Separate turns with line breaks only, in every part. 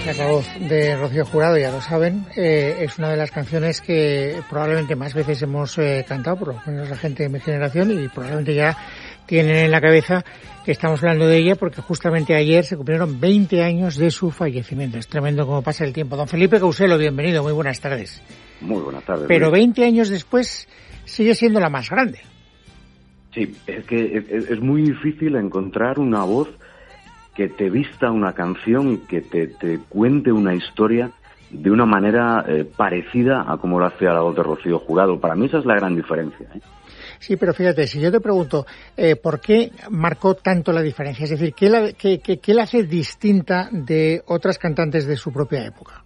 es la voz de Rocío Jurado, ya lo saben. Es una de las canciones que probablemente más veces hemos cantado, por lo menos la gente de mi generación, y probablemente ya tienen en la cabeza que estamos hablando de ella, porque justamente ayer se cumplieron 20 años de su fallecimiento. Es tremendo cómo pasa el tiempo. Don Felipe Couselo, bienvenido, muy buenas tardes.
Muy buenas tardes.
Pero 20 años después sigue siendo la más grande.
Sí, es que es muy difícil encontrar una voz que te vista una canción y que te cuente una historia de una manera parecida a como lo hace a la voz de Rocío Jurado. Para mí esa es la gran diferencia, ¿eh?
Sí, pero fíjate, si yo te pregunto, ¿por qué marcó tanto la diferencia? Es decir, ¿qué la hace distinta de otras cantantes de su propia época?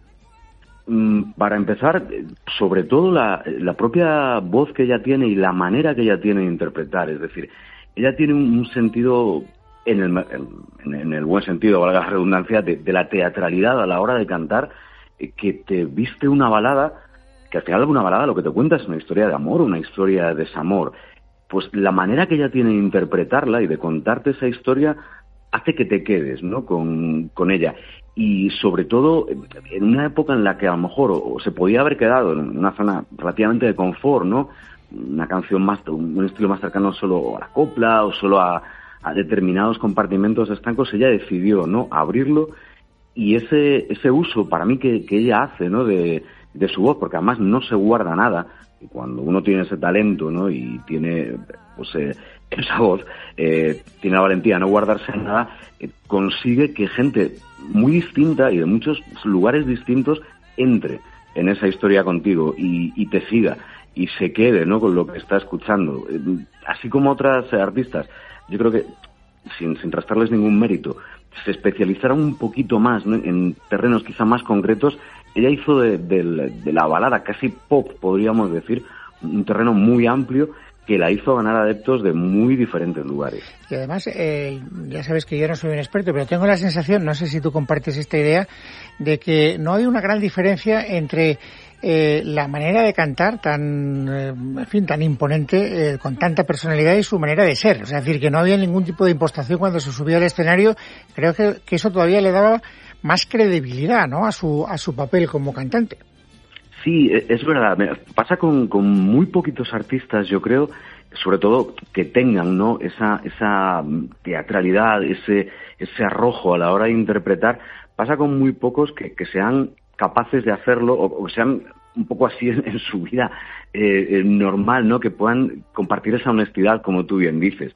Para empezar, sobre todo la propia voz que ella tiene y la manera que ella tiene de interpretar. Es decir, ella tiene un sentido, en el buen sentido, valga la redundancia, de la teatralidad a la hora de cantar, que te viste una balada, que al final de una balada lo que te cuenta es una historia de amor, una historia de desamor. Pues la manera que ella tiene de interpretarla y de contarte esa historia hace que te quedes, ¿no?, con ella. Y sobre todo en una época en la que a lo mejor o se podía haber quedado en una zona relativamente de confort, ¿no?, una canción más, un estilo más cercano solo a la copla o solo a determinados compartimentos estancos. Ella decidió, ¿no?, abrirlo, y ese uso para mí que ella hace, ¿no?, de su voz, porque además no se guarda nada, y cuando uno tiene ese talento, ¿no?, y tiene pues esa voz, tiene la valentía de no guardarse nada, consigue que gente muy distinta y de muchos lugares distintos entre en esa historia contigo y te siga y se quede, ¿no?, con lo que está escuchando. Así como otras artistas, yo creo que sin restarles ningún mérito, se especializaron un poquito más, ¿no?, en terrenos quizá más concretos. Ella hizo de la balada casi pop, podríamos decir, un terreno muy amplio que la hizo ganar adeptos de muy diferentes lugares.
Y además, ya sabes que yo no soy un experto, pero tengo la sensación, no sé si tú compartes esta idea, de que no hay una gran diferencia entre la manera de cantar tan imponente, con tanta personalidad, y su manera de ser. O sea, es decir, que no había ningún tipo de impostación cuando se subía al escenario. Creo que eso todavía le daba más credibilidad, ¿no?, a su papel como cantante.
Sí, es verdad. Pasa con muy poquitos artistas, yo creo, sobre todo que tengan, ¿no?, esa teatralidad, ese arrojo a la hora de interpretar. Pasa con muy pocos que sean capaces de hacerlo, o sean un poco así en su vida normal, ¿no?, que puedan compartir esa honestidad, como tú bien dices.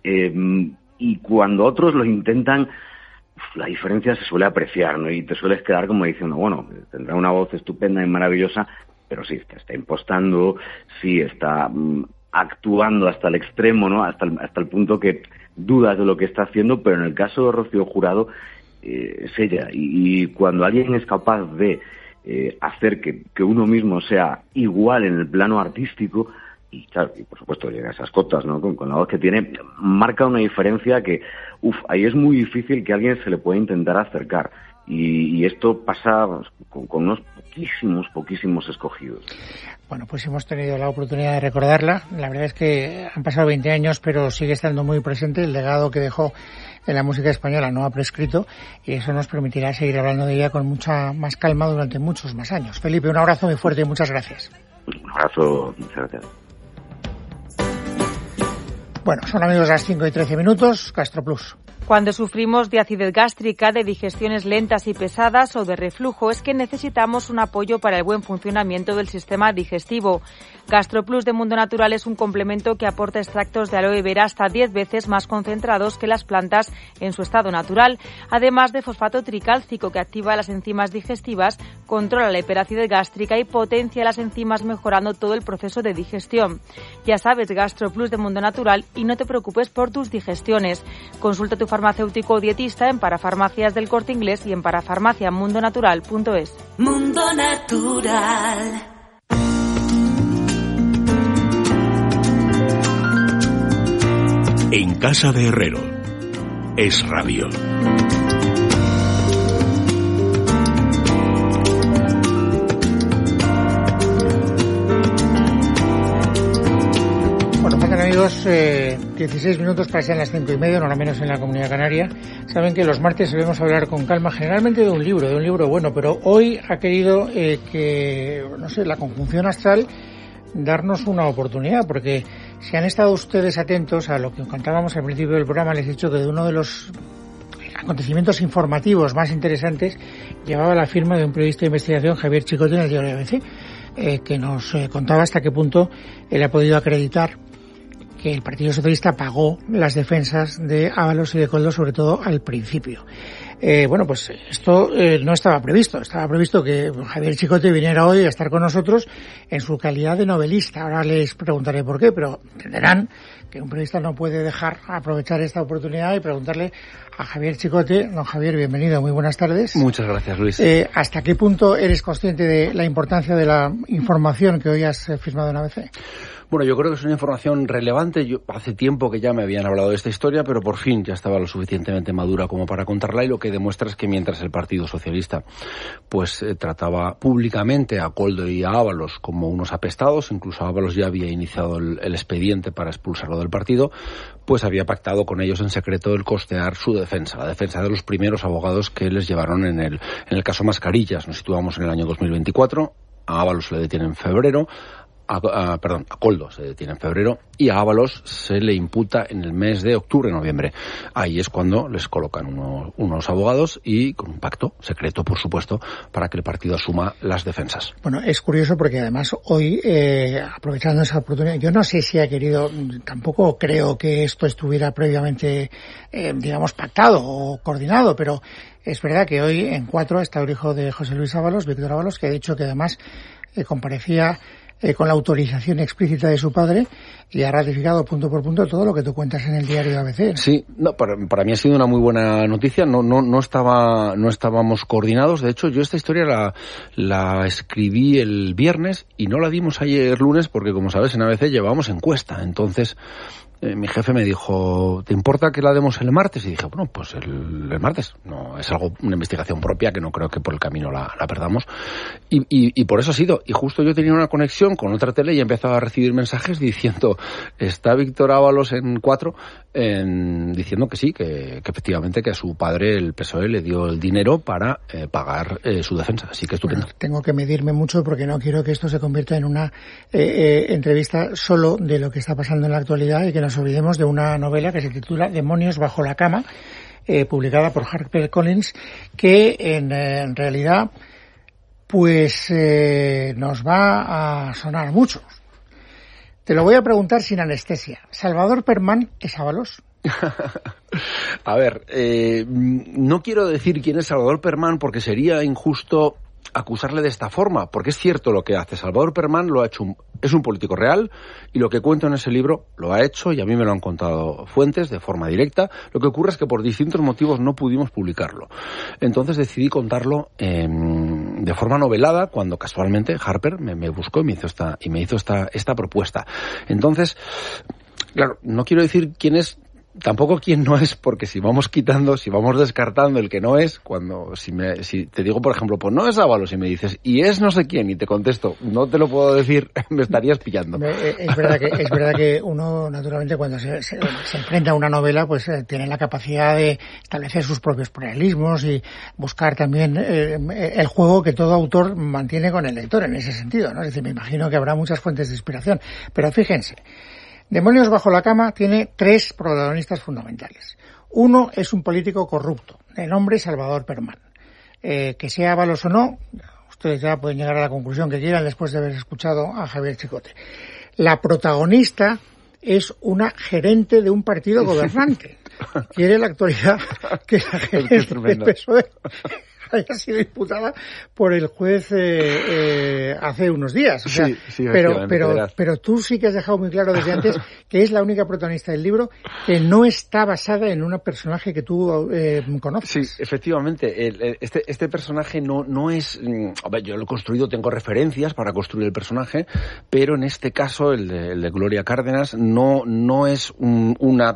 Y cuando otros lo intentan, la diferencia se suele apreciar, ¿no?, y te sueles quedar como diciendo, bueno, tendrá una voz estupenda y maravillosa, pero sí, está impostando, sí, está actuando hasta el extremo, ¿no?, hasta el punto que dudas de lo que está haciendo. Pero en el caso de Rocío Jurado, es ella, y cuando alguien es capaz de hacer que uno mismo sea igual en el plano artístico, y claro, y por supuesto llega a esas cotas, ¿no?, con la voz que tiene, marca una diferencia que, ahí es muy difícil que alguien se le pueda intentar acercar. Y esto pasa con unos poquísimos escogidos.
Bueno, pues hemos tenido la oportunidad de recordarla. La verdad es que han pasado 20 años, pero sigue estando muy presente. El legado que dejó en la música española no ha prescrito, y eso nos permitirá seguir hablando de ella con mucha más calma durante muchos más años. Felipe, un abrazo muy fuerte y muchas gracias.
Un abrazo, muchas gracias.
Bueno, son amigos las 5:13, GastroPlus.
Cuando sufrimos de acidez gástrica, de digestiones lentas y pesadas o de reflujo, es que necesitamos un apoyo para el buen funcionamiento del sistema digestivo. GastroPlus de Mundo Natural es un complemento que aporta extractos de aloe vera hasta 10 veces más concentrados que las plantas en su estado natural, además de fosfato tricálcico, que activa las enzimas digestivas, controla la hiperacidez gástrica y potencia las enzimas, mejorando todo el proceso de digestión. Ya sabes, GastroPlus de Mundo Natural, y no te preocupes por tus digestiones. Consulta a tu farmacéutico o dietista en Parafarmacias del Corte Inglés y en parafarmaciamundonatural.es.
Mundo Natural.
En casa de Herrero. Es radio.
Bueno, faltan, amigos, 10 16 minutos para ser las 5:30, no lo menos en la Comunidad Canaria. Saben que los martes solemos hablar con calma, generalmente de un libro bueno, pero hoy ha querido la conjunción astral darnos una oportunidad, porque si han estado ustedes atentos a lo que contábamos al principio del programa, les he dicho que de uno de los acontecimientos informativos más interesantes llevaba la firma de un periodista de investigación, Javier Chicote, en el diario ABC, que nos contaba hasta qué punto él ha podido acreditar que el Partido Socialista pagó las defensas de Ábalos y de Koldo, sobre todo al principio. Pues esto no estaba previsto. Estaba previsto que Javier Chicote viniera hoy a estar con nosotros en su calidad de novelista. Ahora les preguntaré por qué, pero entenderán que un periodista no puede dejar aprovechar esta oportunidad y preguntarle a Javier Chicote. Don Javier, bienvenido, muy buenas tardes.
Muchas gracias, Luis.
¿Hasta qué punto eres consciente de la importancia de la información que hoy has firmado en ABC?
Bueno, yo creo que es una información relevante. Yo hace tiempo que ya me habían hablado de esta historia, pero por fin ya estaba lo suficientemente madura como para contarla, y lo que demuestra es que mientras el Partido Socialista trataba públicamente a Koldo y a Ábalos como unos apestados, incluso Ábalos ya había iniciado el expediente para expulsarlo del partido, pues había pactado con ellos en secreto el costear su defensa, la defensa de los primeros abogados que les llevaron en el caso Mascarillas. Nos situamos en el año 2024, a Ábalos se le detiene en febrero, a Koldo se detiene en febrero y a Ábalos se le imputa en el mes de octubre-noviembre. Ahí es cuando les colocan unos abogados y con un pacto secreto, por supuesto, para que el partido asuma las defensas.
Bueno, es curioso porque además hoy, aprovechando esa oportunidad, yo no sé si ha querido, tampoco creo que esto estuviera previamente, pactado o coordinado, pero es verdad que hoy en 4 está el hijo de José Luis Ábalos, Víctor Ábalos, que ha dicho que además comparecía con la autorización explícita de su padre y ha ratificado punto por punto todo lo que tú cuentas en el diario ABC.
Sí, no, para mí ha sido una muy buena noticia. No estábamos coordinados. De hecho, yo esta historia la escribí el viernes y no la dimos ayer lunes porque, como sabes, en ABC llevábamos encuesta. Entonces mi jefe me dijo, ¿te importa que la demos el martes? Y dije, bueno, pues el martes. No, es una investigación propia que no creo que por el camino la perdamos. Y por eso ha sido. Y justo yo tenía una conexión con otra tele y empezaba a recibir mensajes diciendo, está Víctor Ábalos en 4, diciendo que sí, que efectivamente que a su padre, el PSOE, le dio el dinero para pagar su defensa. Así que estupendo.
Bueno, tengo que medirme mucho porque no quiero que esto se convierta en una entrevista solo de lo que está pasando en la actualidad y que nos olvidemos de una novela que se titula Demonios bajo la cama, publicada por HarperCollins, que en realidad nos va a sonar mucho. Te lo voy a preguntar sin anestesia. ¿Salvador Permán es Ábalos?
A ver, no quiero decir quién es Salvador Permán porque sería injusto acusarle de esta forma, porque es cierto lo que hace. Salvador Permán lo ha hecho, es un político real, y lo que cuento en ese libro lo ha hecho, y a mí me lo han contado fuentes de forma directa. Lo que ocurre es que por distintos motivos no pudimos publicarlo. Entonces decidí contarlo de forma novelada, cuando casualmente Harper me buscó y me hizo esta propuesta. Entonces, claro, no quiero decir quién es, tampoco quién no es, porque si vamos descartando el que no es, si te digo, por ejemplo, pues no es Ábalos y me dices, y es no sé quién, y te contesto, no te lo puedo decir, me estarías pillando.
Es verdad que uno, naturalmente, cuando se enfrenta a una novela, pues tiene la capacidad de establecer sus propios paralelismos y buscar también el juego que todo autor mantiene con el lector en ese sentido, ¿no? Es decir, me imagino que habrá muchas fuentes de inspiración, pero fíjense, Demonios bajo la cama tiene 3 protagonistas fundamentales. Uno es un político corrupto, de nombre Salvador Permán. Que sea Ábalos o no, ustedes ya pueden llegar a la conclusión que quieran después de haber escuchado a Javier Chicote. La protagonista es una gerente de un partido gobernante. Quiere la actualidad que la gerente del PSOE haya sido imputada por el juez hace unos días. O sea,
sí,
pero tú sí que has dejado muy claro desde antes que es la única protagonista del libro que no está basada en un personaje que tú conoces.
Sí, efectivamente. Este personaje no es... A ver, yo lo he construido, tengo referencias para construir el personaje, pero en este caso, el de Gloria Cárdenas, no es una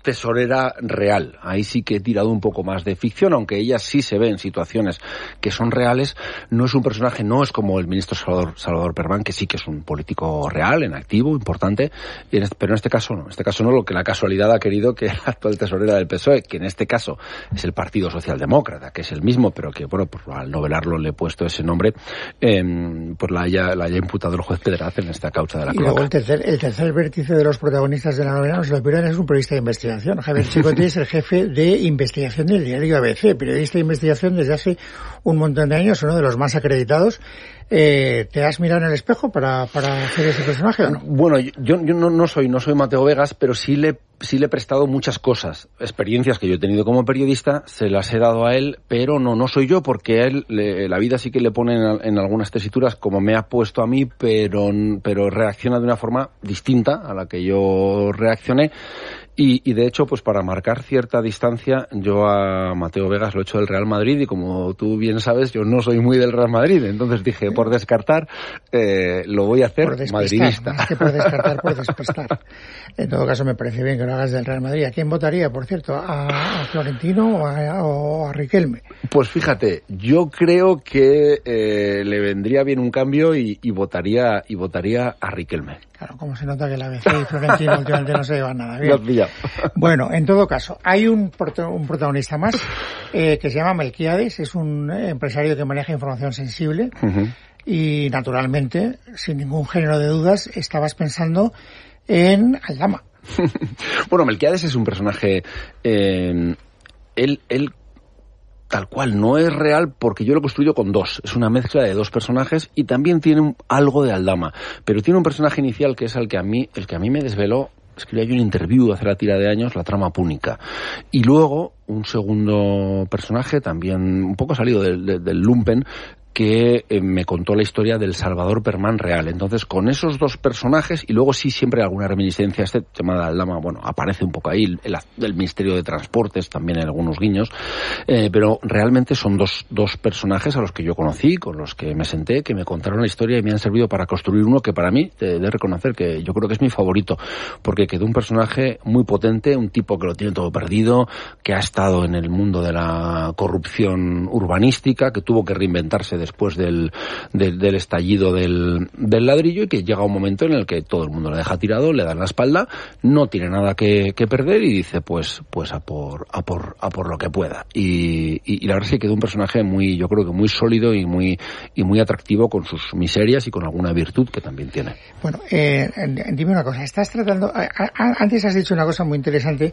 tesorera real. Ahí sí que he tirado un poco más de ficción, aunque ella sí se ve en situaciones que son reales. No es un personaje, no es como el ministro Salvador Perman, que sí que es un político real, en activo, importante, pero en este caso no. En este caso no, lo que la casualidad ha querido que la actual tesorera del PSOE, que en este caso es el Partido Socialdemócrata, que es el mismo, pero que, bueno, pues al novelarlo le he puesto ese nombre, pues la haya imputado el juez Pedraz en esta causa de la cloaca.
Y luego el tercer vértice de los protagonistas de la novela, no se lo pierdan, es un periodista de investigación. Javier Chicote es el jefe de investigación del diario ABC, periodista de investigación desde hace un montón de años, uno de los más acreditados. ¿Te has mirado en el espejo para hacer ese personaje o no?
Bueno, yo no soy Mateo Vegas, pero sí le he prestado muchas cosas, experiencias que yo he tenido como periodista, se las he dado a él, pero no soy yo, porque a él la vida sí que le pone en algunas tesituras como me ha puesto a mí, pero reacciona de una forma distinta a la que yo reaccioné. Y de hecho, pues para marcar cierta distancia, yo a Mateo Vegas lo he hecho del Real Madrid, y como tú bien sabes, yo no soy muy del Real Madrid, entonces dije, por descartar, lo voy a hacer madridista.
Más que por descartar, por despistar. En todo caso, me parece bien que lo hagas del Real Madrid. ¿A quién votaría, por cierto? ¿A Florentino o a Riquelme?
Pues fíjate, yo creo que le vendría bien un cambio y votaría a Riquelme.
Claro, como se nota que la ABC y Florentino últimamente no se llevan nada bien.
No,
bueno, en todo caso, hay un protagonista más que se llama Melquiades, es un empresario que maneja información sensible. Uh-huh. Y naturalmente, sin ningún género de dudas, estabas pensando en Aldama.
Bueno, Melquiades es un personaje, él tal cual no es real, porque yo lo construyo con dos. Es una mezcla de dos personajes y también tiene algo de Aldama. Pero tiene un personaje inicial que es el que a mí me desveló. Escribí yo un interview hace la tira de años, la trama púnica. Y luego un segundo personaje, también un poco salido del lumpen, que me contó la historia del Salvador Perman real. Entonces, con esos dos personajes, y luego sí siempre alguna reminiscencia, este tema de Aldama, bueno, aparece un poco ahí, el Ministerio de Transportes, también en algunos guiños, pero realmente son dos personajes a los que yo conocí, con los que me senté, que me contaron la historia y me han servido para construir uno que para mí, he de reconocer que yo creo que es mi favorito, porque quedó un personaje muy potente, un tipo que lo tiene todo perdido, que ha estado en el mundo de la corrupción urbanística, que tuvo que reinventarse después del estallido del ladrillo, y que llega un momento en el que todo el mundo le deja tirado, le dan la espalda, no tiene nada que perder y dice pues a por lo que pueda. Y la verdad es que quedó un personaje yo creo que muy sólido y muy atractivo, con sus miserias y con alguna virtud que también tiene.
Bueno, dime una cosa, estás tratando, antes has dicho una cosa muy interesante,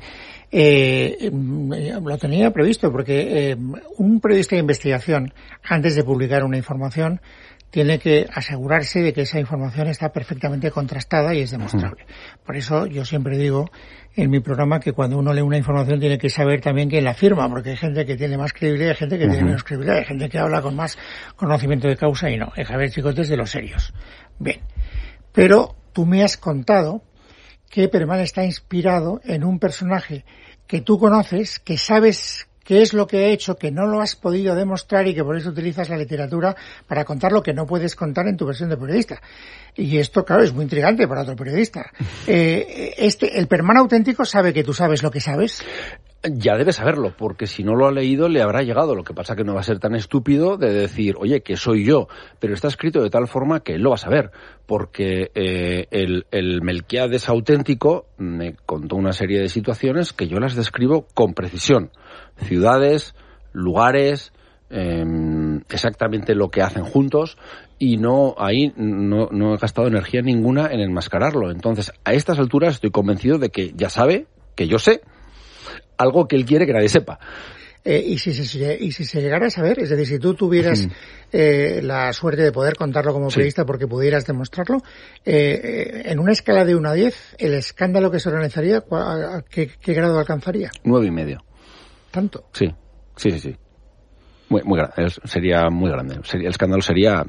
lo tenía previsto, porque un periodista de investigación, antes de publicar una información, tiene que asegurarse de que esa información está perfectamente contrastada y es demostrable. Por eso yo siempre digo en mi programa que cuando uno lee una información tiene que saber también quién la firma, porque hay gente que tiene más credibilidad, hay gente que tiene menos credibilidad, hay gente que habla con más conocimiento de causa y no. Javier Chicote es de los serios. Bien, pero tú me has contado que Perman está inspirado en un personaje que tú conoces, que sabes qué es lo que ha hecho, que no lo has podido demostrar y que por eso utilizas la literatura para contar lo que no puedes contar en tu versión de periodista. Y esto, claro, es muy intrigante para otro periodista. ¿El Perman auténtico sabe que tú sabes lo que sabes?
Ya debe saberlo, porque si no lo ha leído le habrá llegado. Lo que pasa que no va a ser tan estúpido de decir, oye, que soy yo, pero está escrito de tal forma que él lo va a saber, porque el Melquiades auténtico me contó una serie de situaciones que yo las describo con precisión. Ciudades, lugares, exactamente lo que hacen juntos, y no he gastado energía ninguna en enmascararlo. Entonces, a estas alturas estoy convencido de que ya sabe que yo sé algo que él quiere que nadie sepa.
Y si se llegara a saber, es decir, si tú tuvieras la suerte de poder contarlo como periodista porque pudieras demostrarlo, en una escala de 1 a 10, el escándalo que se organizaría, ¿qué grado alcanzaría?
9,5.
¿Tanto?
Sí. Muy grande, sería muy grande. El escándalo sería, sí.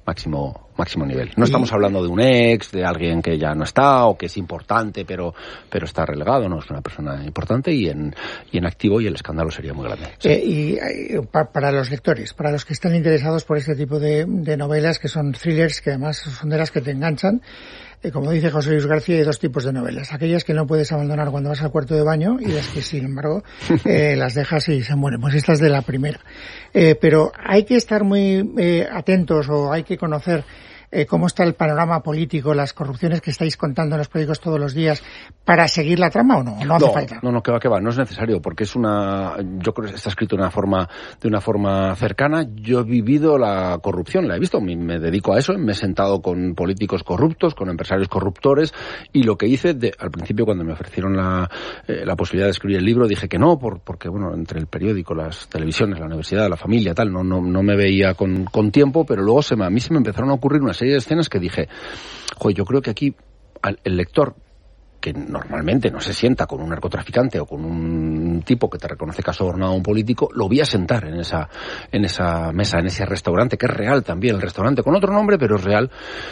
máximo nivel. No estamos hablando de un ex, de alguien que ya no está o que es importante pero está relegado, no, es una persona importante y en activo, y el escándalo sería muy grande. Sí.
Para los lectores, para los que están interesados por este tipo de novelas, que son thrillers, que además son de las que te enganchan, como dice José Luis García, hay dos tipos de novelas: aquellas que no puedes abandonar cuando vas al cuarto de baño y las que, sin embargo, las dejas y se mueren. Pues esta es de la primera. Pero hay que estar muy atentos, o hay que conocer cómo está el panorama político, las corrupciones que estáis contando en los periódicos todos los días, para seguir la trama, ¿o no? ¿No hace falta?
No, que va, no es necesario, porque yo creo que está escrito de una forma cercana. Yo he vivido la corrupción, la he visto, me dedico a eso, me he sentado con políticos corruptos, con empresarios corruptores, y lo que hice al principio, cuando me ofrecieron la posibilidad de escribir el libro, dije que no, porque bueno, entre el periódico, las televisiones, la universidad, la familia, tal, no me veía con tiempo, pero luego a mí se me empezaron a ocurrir una serie de escenas que dije, yo creo que aquí el lector, que normalmente no se sienta con un narcotraficante o con un tipo que te reconoce que ha sobornado a un político, lo voy a sentar en esa mesa, en ese restaurante, que es real también, el restaurante con otro nombre, pero es real,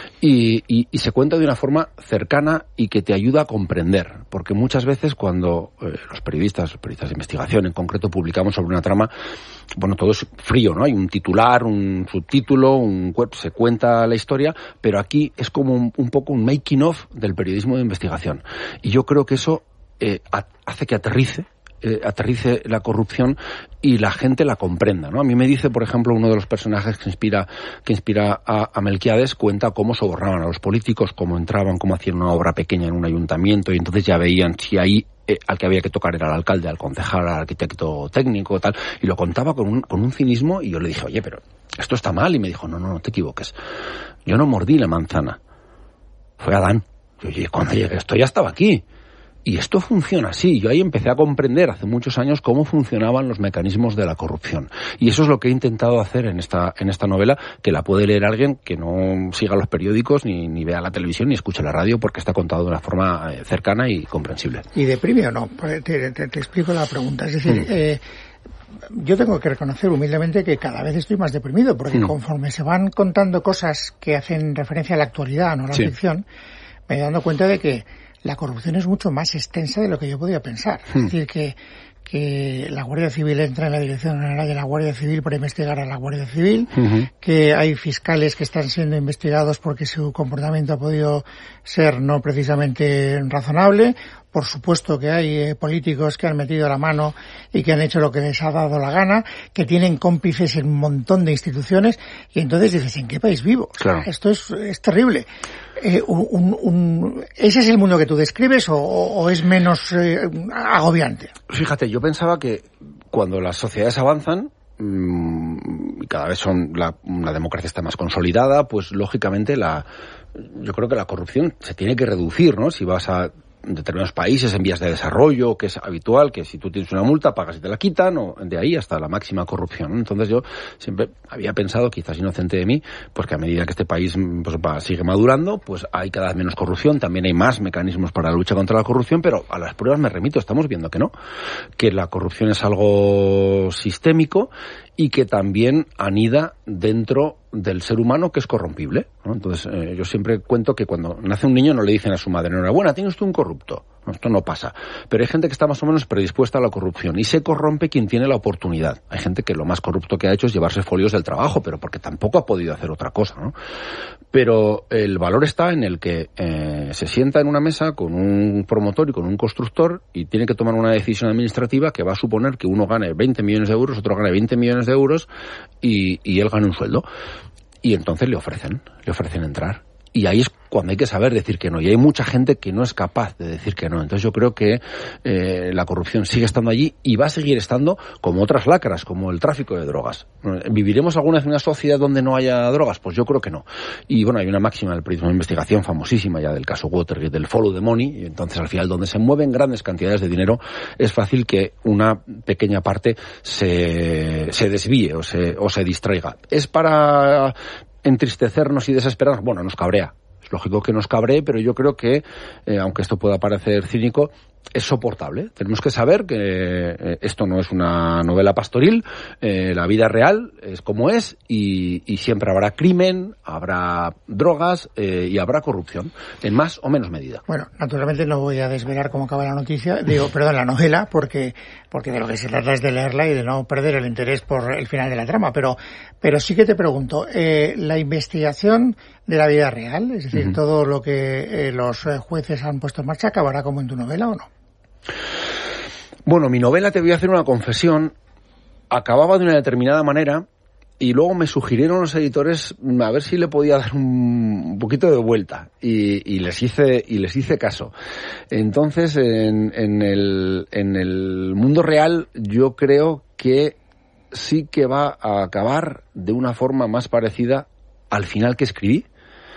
y se cuenta de una forma cercana y que te ayuda a comprender, porque muchas veces cuando los periodistas de investigación en concreto publicamos sobre una trama, bueno, todo es frío, ¿no? Hay un titular, un subtítulo, se cuenta la historia, pero aquí es como un poco un making of del periodismo de investigación. Y yo creo que eso hace que aterrice la corrupción y la gente la comprenda, ¿no? A mí me dice, por ejemplo, uno de los personajes que inspira a Melquiades, cuenta cómo sobornaban a los políticos, cómo entraban, cómo hacían una obra pequeña en un ayuntamiento y entonces ya veían si ahí al que había que tocar era al alcalde, al concejal, al arquitecto técnico, tal, y lo contaba con un cinismo, y yo le dije, oye, pero esto está mal, y me dijo, no te equivoques, yo no mordí la manzana, fue Adán. Yo, oye, cuando llegué esto ya estaba aquí. Y esto funciona así. Yo ahí empecé a comprender hace muchos años cómo funcionaban los mecanismos de la corrupción. Y eso es lo que he intentado hacer en esta novela, que la puede leer alguien que no siga los periódicos, ni vea la televisión, ni escuche la radio, porque está contado de una forma cercana y comprensible.
¿Y deprime o no? Te explico la pregunta. Es decir, yo tengo que reconocer humildemente que cada vez estoy más deprimido, porque conforme se van contando cosas que hacen referencia a la actualidad, no a la ficción, me he dado cuenta de que la corrupción es mucho más extensa de lo que yo podía pensar. Es decir, que la Guardia Civil entra en la Dirección General de la Guardia Civil para investigar a la Guardia Civil, que hay fiscales que están siendo investigados porque su comportamiento ha podido ser no precisamente razonable. Por supuesto que hay políticos que han metido la mano y que han hecho lo que les ha dado la gana, que tienen cómplices en un montón de instituciones, y entonces dices, ¿en qué país vivo? Claro. Esto es terrible. ¿Ese es el mundo que tú describes o es menos agobiante?
Fíjate, yo pensaba que cuando las sociedades avanzan, cada vez la democracia está más consolidada, pues lógicamente yo creo que la corrupción se tiene que reducir, ¿no? Si vas a determinados países en vías de desarrollo, que es habitual, que si tú tienes una multa pagas y te la quitan, o de ahí hasta la máxima corrupción, ¿no? Entonces yo siempre había pensado, quizás inocente de mí, pues que a medida que este país sigue madurando, pues hay cada vez menos corrupción, también hay más mecanismos para la lucha contra la corrupción, pero a las pruebas me remito, estamos viendo que no, que la corrupción es algo sistémico y que también anida dentro del ser humano, que es corrompible, ¿no? Entonces, yo siempre cuento que cuando nace un niño no le dicen a su madre, enhorabuena, tienes tú un corrupto. No, esto no pasa. Pero hay gente que está más o menos predispuesta a la corrupción y se corrompe quien tiene la oportunidad. Hay gente que lo más corrupto que ha hecho es llevarse folios del trabajo, pero porque tampoco ha podido hacer otra cosa, ¿no? Pero el valor está en el que se sienta en una mesa con un promotor y con un constructor y tiene que tomar una decisión administrativa que va a suponer que uno gane 20 millones de euros, otro gane 20 millones de euros y él gane un sueldo. Y entonces le ofrecen entrar. Y ahí es cuando hay que saber decir que no. Y hay mucha gente que no es capaz de decir que no. Entonces yo creo que la corrupción sigue estando allí y va a seguir estando como otras lacras, como el tráfico de drogas. ¿Viviremos alguna vez en una sociedad donde no haya drogas? Pues yo creo que no. Y bueno, hay una máxima del periodismo de investigación famosísima ya del caso Watergate, del follow the money. Y entonces al final, donde se mueven grandes cantidades de dinero, es fácil que una pequeña parte se desvíe o se distraiga. ¿Es para entristecernos y desesperarnos? Bueno, nos cabrea. Es lógico que nos cabree, pero yo creo que, aunque esto pueda parecer cínico, es soportable. Tenemos que saber que esto no es una novela pastoril, la vida real es como es y siempre habrá crimen, habrá drogas y habrá corrupción, en más o menos medida.
Bueno, naturalmente no voy a desvelar cómo acaba la la novela, porque de lo que se trata es de leerla y de no perder el interés por el final de la trama, pero sí que te pregunto, la investigación de la vida real, es decir, todo lo que los jueces han puesto en marcha, ¿acabará como en tu novela o no?
Bueno, mi novela, te voy a hacer una confesión, acababa de una determinada manera y luego me sugirieron los editores a ver si le podía dar un poquito de vuelta y les hice caso. Entonces, en el mundo real yo creo que sí que va a acabar de una forma más parecida al final que escribí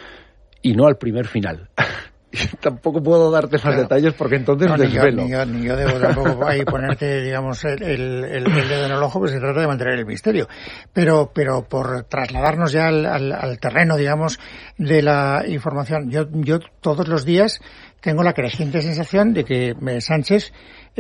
y no al primer final. Tampoco puedo darte más detalles porque entonces desvelo.
Ni yo debo tampoco ahí ponerte, digamos, el dedo en el ojo, pues se trata de mantener el misterio. Pero por trasladarnos ya al terreno, digamos, de la información, yo todos los días tengo la creciente sensación de que Sánchez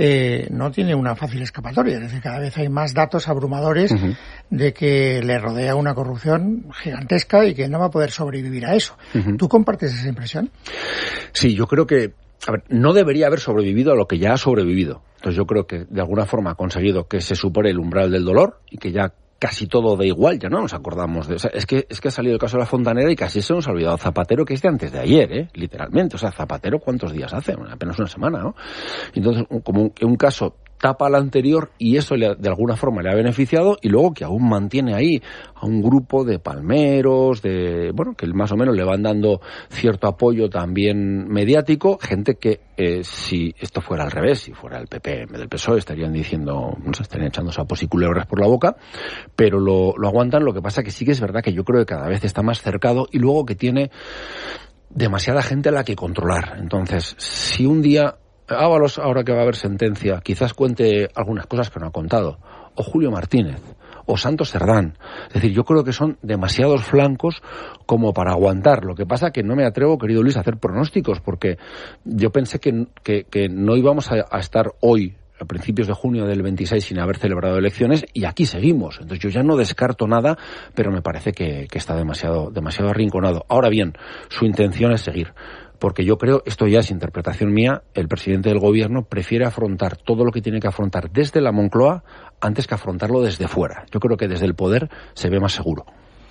no tiene una fácil escapatoria. Es decir, cada vez hay más datos abrumadores de que le rodea una corrupción gigantesca y que no va a poder sobrevivir a eso. ¿Tú compartes esa impresión?
Sí, yo creo que no debería haber sobrevivido a lo que ya ha sobrevivido. Entonces yo creo que de alguna forma ha conseguido que se supere el umbral del dolor y que ya casi todo da igual, ya no nos acordamos de... O sea, es que ha salido el caso de la Fontanera y casi se nos ha olvidado Zapatero, que es de antes de ayer, literalmente. O sea, Zapatero, ¿cuántos días hace? Apenas una semana, ¿no? Entonces, como que un caso tapa al anterior y eso de alguna forma le ha beneficiado, y luego que aún mantiene ahí a un grupo de palmeros, que más o menos le van dando cierto apoyo también mediático, gente que si esto fuera al revés, si fuera el PP en vez del PSOE, estarían diciendo, no sé, estarían echando sapos y culebras por la boca, pero lo aguantan. Lo que pasa que sí que es verdad que yo creo que cada vez está más cercado y luego que tiene demasiada gente a la que controlar. Entonces, si un día Ábalos, ahora que va a haber sentencia, quizás cuente algunas cosas que no ha contado, o Julio Martínez, o Santos Cerdán. Es decir, yo creo que son demasiados flancos como para aguantar. Lo que pasa que no me atrevo, querido Luis, a hacer pronósticos, porque yo pensé que no íbamos a estar hoy, a principios de junio del 26, sin haber celebrado elecciones, y aquí seguimos. Entonces yo ya no descarto nada, pero me parece que está demasiado arrinconado. Ahora bien, su intención es seguir. Porque yo creo, esto ya es interpretación mía, el presidente del gobierno prefiere afrontar todo lo que tiene que afrontar desde la Moncloa antes que afrontarlo desde fuera. Yo creo que desde el poder se ve más seguro.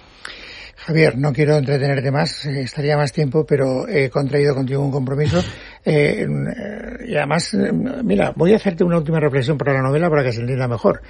Javier, no quiero entretenerte más, estaría más tiempo, pero he contraído contigo un compromiso. Y además, mira, voy a hacerte una última reflexión para la novela para que se entienda mejor.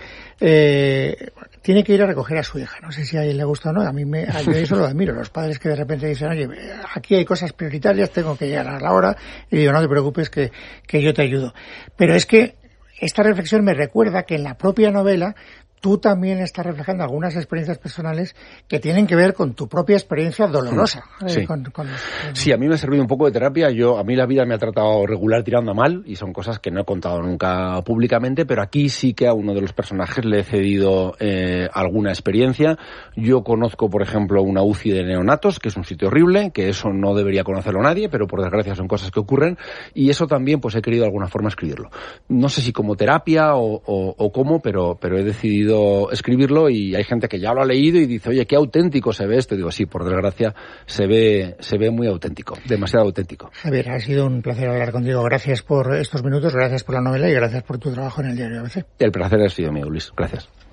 Tiene que ir a recoger a su hija. No sé si a él le gusta o no. Yo eso lo admiro. Los padres que de repente dicen, oye, aquí hay cosas prioritarias, tengo que llegar a la hora. Y digo, no te preocupes que yo te ayudo. Pero es que esta reflexión me recuerda que en la propia novela tú también estás reflejando algunas experiencias personales que tienen que ver con tu propia experiencia dolorosa.
Sí, sí, a mí me ha servido un poco de terapia. A mí la vida me ha tratado regular tirando a mal y son cosas que no he contado nunca públicamente, pero aquí sí que a uno de los personajes le he cedido alguna experiencia. Yo conozco, por ejemplo, una UCI de neonatos, que es un sitio horrible, que eso no debería conocerlo nadie, pero por desgracia son cosas que ocurren, y eso también pues he querido de alguna forma escribirlo. No sé si como terapia o cómo, pero he decidido escribirlo, y hay gente que ya lo ha leído y dice, oye, qué auténtico se ve esto. Y digo, sí, por desgracia se ve muy auténtico, demasiado auténtico.
Javier, ha sido un placer hablar contigo. Gracias por estos minutos, gracias por la novela y gracias por tu trabajo en el diario ABC.
El placer ha sido mío, Luis. Gracias.